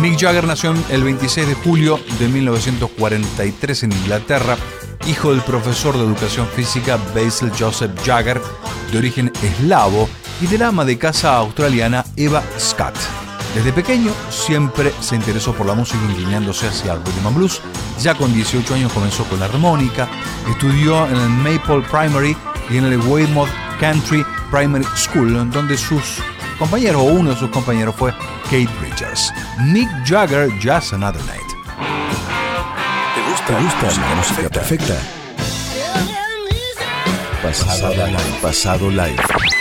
Mick Jagger nació el 26 de julio de 1943 en Inglaterra, hijo del profesor de educación física Basil Joseph Jagger, de origen eslavo, y de la ama de casa australiana Eva Scott. Desde pequeño siempre se interesó por la música, inclinándose hacia el rhythm and blues. Ya con 18 años comenzó con la armónica, estudió en el Maple Primary y en el Weymouth Country Primary School, donde uno de sus compañeros fue Keith Richards. Mick Jagger, Just Another Night. ¿Te gusta la música perfecta? Pasado live.